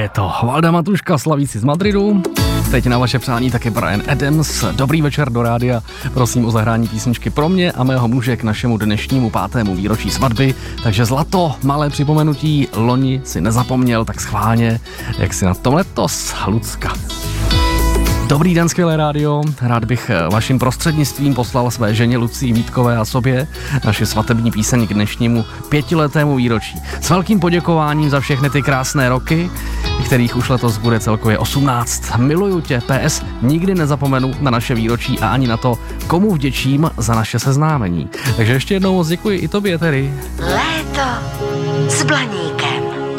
je to Valda Matuška, slavící z Madridu. Teď na vaše přání taky Bryan Adams. Dobrý večer do rádia. Prosím o zahrání písničky pro mě a mého muže k našemu dnešnímu 5. výročí svatby. Takže zlato, malé připomenutí, loni si nezapomněl, tak schválně, jak si na tom letos, Lucka. Dobrý den, skvělé rádio. Rád bych vaším prostřednictvím poslal své ženě Lucii Vítkové a sobě naši svatební píseň k dnešnímu 5letému výročí. S velkým poděkováním za všechny ty krásné roky, kterých už letos bude celkově 18. Miluju tě, PS, nikdy nezapomenu na naše výročí a ani na to, komu vděčím za naše seznámení. Takže ještě jednou moc děkuji i tobě, tedy. Léto s Blaníkem.